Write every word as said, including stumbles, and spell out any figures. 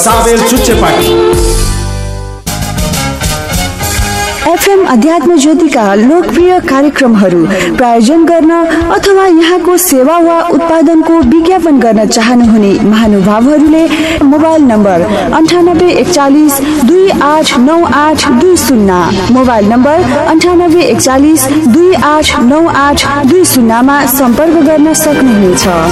साबेर Chuchepati. FM अध्यात्म ज्योतिका लोकप्रिय कार्यक्रमहरू प्रायोजन गर्न अथवा यहाँको सेवा वा उत्पादनको विज्ञापन गर्न चाहनुहुने महानुभावहरूले मोबाइल नम्बर अन्ठानब्बे एकचालिस दुई आठ नौ आठ दुई शून्य मोबाइल नम्बर अन्ठानब्बे एकचालिस दुई आठ नौ आठ दुई शून्यमा सम्पर्क गर्न सक्नुहुनेछ।